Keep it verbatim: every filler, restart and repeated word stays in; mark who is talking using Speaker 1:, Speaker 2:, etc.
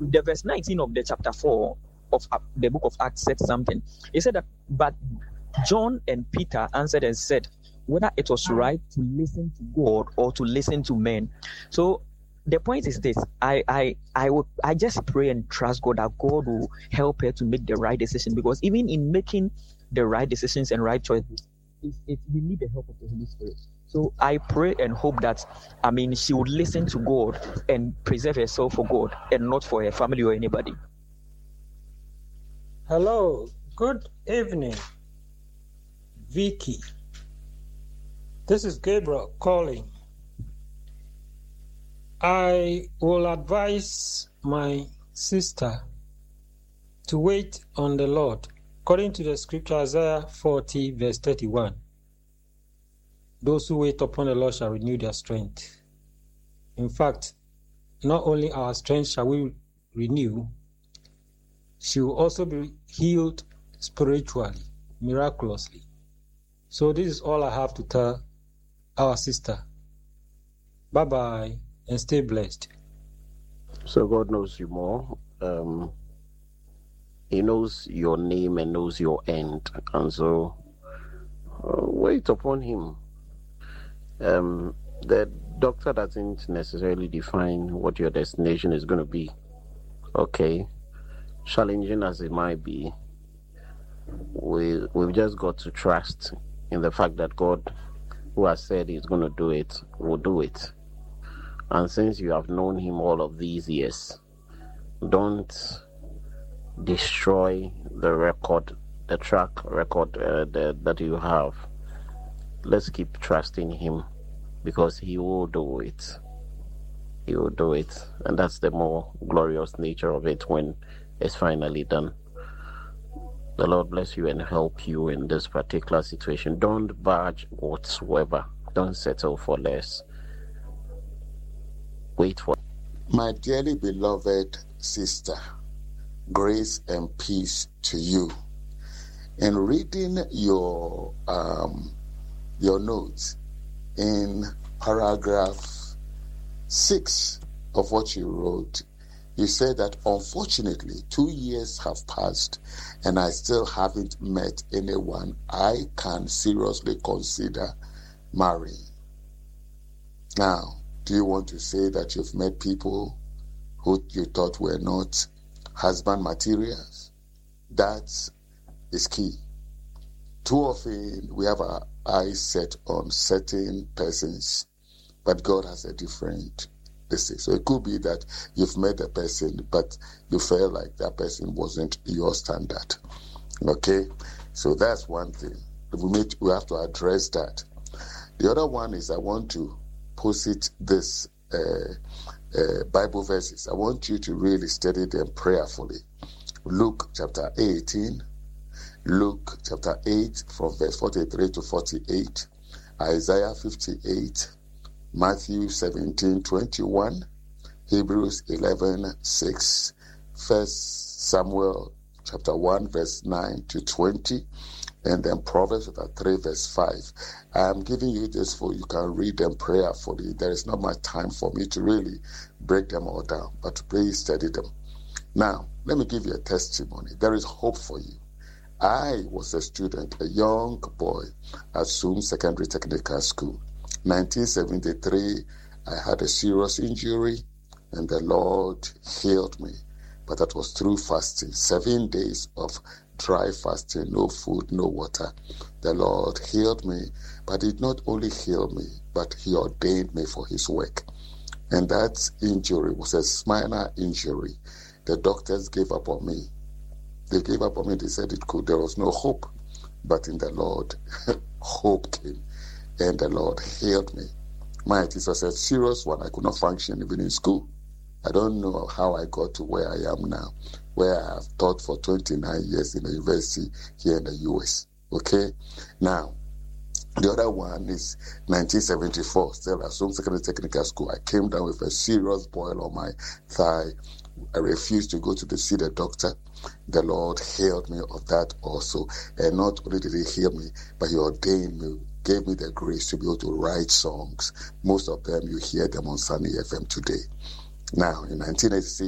Speaker 1: the verse nineteen of the chapter four of the book of Acts said something. He said that, but John and Peter answered and said, whether it was right to listen to God or to listen to men. So the point is this: I I I will I just pray and trust God that God will help her to make the right decision, because even in making the right decisions and right choices, it, it we need the help of the Holy Spirit. So I pray and hope that, I mean, she would listen to God and preserve herself for God and not for her family or anybody.
Speaker 2: Hello, good evening, Vicky. This is Gabriel calling. I will advise my sister to wait on the Lord, according to the scripture Isaiah forty, verse thirty-one. Those who wait upon the Lord shall renew their strength. In fact, not only our strength shall we renew, she will also be healed spiritually, miraculously. So this is all I have to tell our sister. Bye-bye, and stay blessed.
Speaker 3: So God knows you more. Um, he knows your name and knows your end. And so uh, wait upon him. Um, the doctor doesn't necessarily define what your destination is going to be. Okay, challenging as it might be, we, we've just got to trust in the fact that God, who has said he's going to do it, will do it. And since you have known him all of these years, don't destroy the record, the track record uh, the, that you have. Let's keep trusting him, because he will do it. He will do it. And that's the more glorious nature of it when it's finally done. The Lord bless you and help you in this particular situation. Don't budge whatsoever. Don't settle for less. Wait for.
Speaker 4: My dearly beloved sister, grace and peace to you. In reading your um, your notes in paragraph six of what you wrote, you said that unfortunately two years have passed and I still haven't met anyone I can seriously consider marrying. Now, do you want to say that you've met people who you thought were not husband materials? That is key. Too often we have our eyes set on certain persons, but God has a different this. So it could be that you've met a person, but you felt like that person wasn't your standard. Okay? So that's one thing. We, need, we have to address that. The other one is I want to posit this uh, uh, Bible verses. I want you to really study them prayerfully. Luke chapter eighteen, Luke chapter eight from verse forty-three to forty-eight, Isaiah fifty-eight, Matthew seventeen twenty-one, Hebrews eleven six, First Samuel chapter one verse nine to twenty, and then Proverbs chapter three verse five. I'm giving you this for you can read them prayerfully. There is not much time for me to really break them all down, but please study them. Now, let me give you a testimony. There is hope for you. I was a student, a young boy at Soom Secondary Technical School. nineteen seventy-three, I had a serious injury and the Lord healed me. But that was through fasting, seven days of dry fasting, no food, no water. The Lord healed me, but did not only heal me, but he ordained me for his work. And that injury was a minor injury. The doctors gave up on me. They gave up on me. They said it could. There was no hope. But in the Lord, hope came. And the Lord healed me. My, it was a serious one. I could not function even in school. I don't know how I got to where I am now, where I have taught for twenty-nine years in the university here in the U S. Okay? Now, the other one is nineteen seventy-four, still at Soom Secondary Technical School. I came down with a serious boil on my thigh. I refused to go to the, see the doctor. The Lord healed me of that also. And not only did he heal me, but he ordained me, gave me the grace to be able to write songs. Most of them, you hear them on Sunny F M today. Now, in nineteen eighty-six,